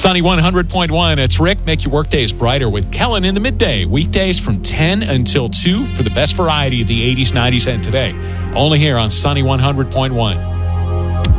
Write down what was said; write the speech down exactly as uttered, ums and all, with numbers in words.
Sunny one hundred point one. It's Rick. Make your workdays brighter with Kellen in the midday. Weekdays from ten until two for the best variety of the eighties, nineties, and today. Only here on Sunny one hundred point one.